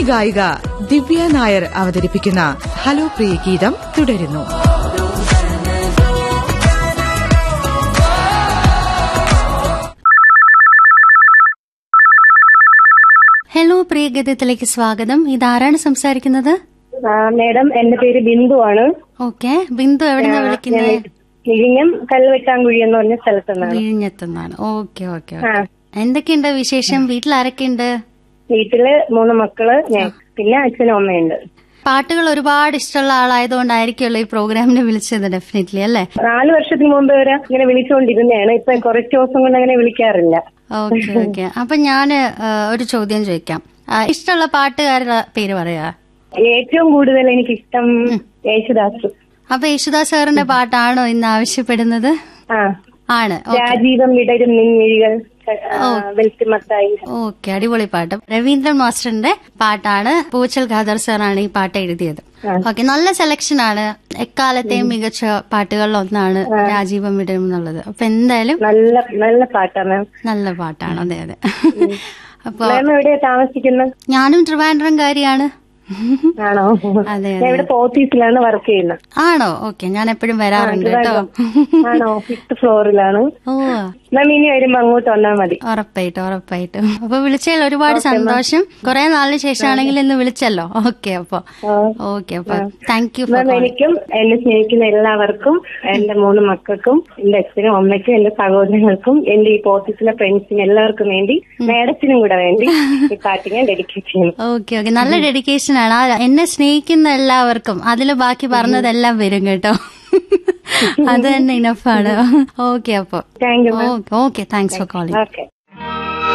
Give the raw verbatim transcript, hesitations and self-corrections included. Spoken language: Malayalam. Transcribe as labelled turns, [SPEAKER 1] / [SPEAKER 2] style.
[SPEAKER 1] ഗായിക ദിവ്യ നായർ അവതരിപ്പിക്കുന്ന ഹലോ പ്രിയ ഗീതം തുടരുന്നു.
[SPEAKER 2] ഹലോ പ്രിയ ഗീതത്തിലേക്ക് സ്വാഗതം. ഇതാരാണ് സംസാരിക്കുന്നത്?
[SPEAKER 3] മേഡം, എന്റെ പേര് ബിന്ദു ആണ്.
[SPEAKER 2] ഓക്കെ, ബിന്ദു എവിടെന്നാ വിളിക്കുന്നത്?
[SPEAKER 3] വിഴിഞ്ഞം കൽവെട്ടാങ്കുഴി എന്ന് പറഞ്ഞ സ്ഥലത്തുനിന്നാണ്.
[SPEAKER 2] വിഴിഞ്ഞത്തുനിന്നാണ്. Okay okay. എന്തൊക്കെയുണ്ട് വിശേഷം? വീട്ടിൽ ആരൊക്കെയുണ്ട്?
[SPEAKER 3] വീട്ടില് മൂന്ന് മക്കള്, ഞാൻ, പിന്നെ അച്ഛനും അമ്മയുണ്ട്.
[SPEAKER 2] പാട്ടുകൾ ഒരുപാട് ഇഷ്ടമുള്ള ആളായതുകൊണ്ടായിരിക്കുമല്ലോ ഈ പ്രോഗ്രാമിന് വിളിച്ചത്. ഡെഫിനറ്റ്ലി അല്ലേ?
[SPEAKER 3] നാല് വർഷത്തിന് മുമ്പ് വരെ ഇങ്ങനെ വിളിച്ചുകൊണ്ടിരുന്നതാണ്. ഇപ്പൊ കുറച്ച് ദിവസം കൊണ്ട് അങ്ങനെ വിളിക്കാറില്ല.
[SPEAKER 2] Okay okay. അപ്പൊ ഞാന് ഒരു ചോദ്യം ചോദിക്കാം. ഇഷ്ടമുള്ള പാട്ടുകാരുടെ പേര് പറയാ.
[SPEAKER 3] ഏറ്റവും കൂടുതൽ എനിക്ക് ഇഷ്ടം യേശുദാസ്.
[SPEAKER 2] അപ്പൊ യേശുദാസ് സാറിന്റെ പാട്ടാണോ ഇന്ന് ആവശ്യപ്പെടുന്നത്?
[SPEAKER 3] ആ
[SPEAKER 2] ആണ്.
[SPEAKER 3] രാജീവം വിടരും നിൻമിഴികൾ, വെൽത്തിമത്തായി.
[SPEAKER 2] ഓക്കെ, അടിപൊളി പാട്ട്. രവീന്ദ്രൻ മാസ്റ്ററിന്റെ പാട്ടാണ്. പൂച്ചൽ ഖാദർ സാറാണ് ഈ പാട്ട് എഴുതിയത്. ഓക്കെ, നല്ല സെലക്ഷൻ ആണ്. എക്കാലത്തെയും മികച്ച പാട്ടുകളിൽ ഒന്നാണ് രാജീവം വിടരും എന്നുള്ളത്. അപ്പൊ എന്തായാലും
[SPEAKER 3] നല്ല നല്ല പാട്ടാണ്.
[SPEAKER 2] നല്ല പാട്ടാണ്. അതെ അതെ. അപ്പൊ
[SPEAKER 3] എവിടെയാ താമസിക്കുന്നത്?
[SPEAKER 2] ഞാനും ട്രിവാൻഡ്രംകാരിയാണ്.
[SPEAKER 3] ആണോ?
[SPEAKER 2] അതെ,
[SPEAKER 3] ഇവിടെ ഓഫീസിലാണ് വർക്ക് ചെയ്യുന്നത്.
[SPEAKER 2] ആണോ? ഓക്കെ, ഞാൻ എപ്പോഴും വരാറുണ്ട് കേട്ടോ.
[SPEAKER 3] ആണോ? ഫിഫ്ത് ഫ്ലോറിലാണ്.
[SPEAKER 2] ഓ,
[SPEAKER 3] മാം ഇനി വരുമ്പോ അങ്ങോട്ട് വന്നാൽ മതി.
[SPEAKER 2] ഉറപ്പായിട്ടും ഉറപ്പായിട്ടും. അപ്പൊ വിളിച്ചതിൽ ഒരുപാട് സന്തോഷം. കുറെ നാളിന് ശേഷമാണെങ്കിൽ ഇന്ന് വിളിച്ചല്ലോ. ഓക്കെ, അപ്പൊ ഓക്കെ, അപ്പൊ താങ്ക് യു.
[SPEAKER 3] എനിക്കും എന്നെ സ്നേഹിക്കുന്ന എല്ലാവർക്കും, എന്റെ മൂന്ന് മക്കൾക്കും, എന്റെ അച്ഛനും അമ്മയ്ക്കും, എന്റെ സഹോദരങ്ങൾക്കും, എന്റെ ഈ ഓഫീസിലെ ഫ്രണ്ട്സിനും എല്ലാവർക്കും വേണ്ടി, മേഡത്തിനും കൂടെ വേണ്ടി ഈ പാട്ട് ഞാൻ ഡെഡിക്കേറ്റ് ചെയ്യുന്നു.
[SPEAKER 2] ഓക്കെ ഓക്കെ, നല്ല ഡെഡിക്കേഷൻ ആണ്. എന്നെ സ്നേഹിക്കുന്ന എല്ലാവർക്കും അതിൽ ബാക്കി പറഞ്ഞതെല്ലാം വരും കേട്ടോ. അത് തന്നെ ഇനഫാണ്. ഓക്കെ, അപ്പൊ
[SPEAKER 3] thank you.
[SPEAKER 2] Okay, thanks for calling.
[SPEAKER 3] Okay.